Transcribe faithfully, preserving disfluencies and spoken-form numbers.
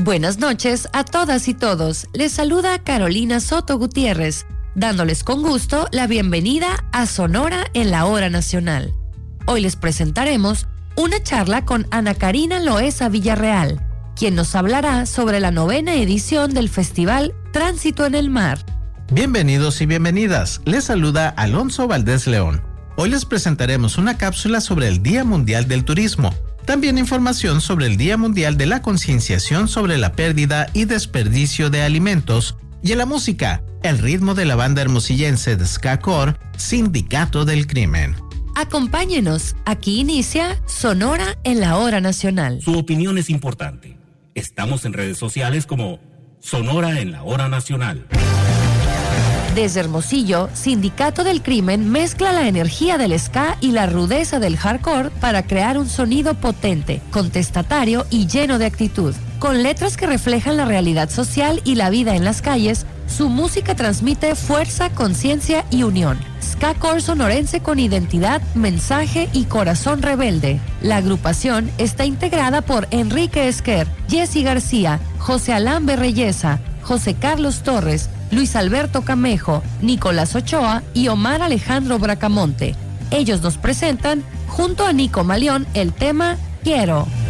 Buenas noches a todas y todos. Les saluda Carolina Soto Gutiérrez, dándoles con gusto la bienvenida a Sonora en la Hora Nacional. Hoy les presentaremos una charla con Ana Karina Loesa Villarreal, quien nos hablará sobre la novena edición del Festival Tránsito en el Mar. Bienvenidos y bienvenidas. Les saluda Alonso Valdés León. Hoy les presentaremos una cápsula sobre el Día Mundial del Turismo. También información sobre el Día Mundial de la Concienciación sobre la pérdida y desperdicio de alimentos. Y en la música, el ritmo de la banda hermosillense de ska core, Sindicato del Crimen. Acompáñenos, aquí inicia Sonora en la Hora Nacional. Su opinión es importante. Estamos en redes sociales como Sonora en la Hora Nacional. Desde Hermosillo, Sindicato del Crimen mezcla la energía del ska y la rudeza del hardcore para crear un sonido potente, contestatario y lleno de actitud. Con letras que reflejan la realidad social y la vida en las calles, su música transmite fuerza, conciencia y unión. Ska core sonorense con identidad, mensaje y corazón rebelde. La agrupación está integrada por Enrique Esquer, Jessy García, José Alán Berreyesa, José Carlos Torres, Luis Alberto Camejo, Nicolás Ochoa y Omar Alejandro Bracamonte. Ellos nos presentan, junto a Nico Malión, el tema Quiero.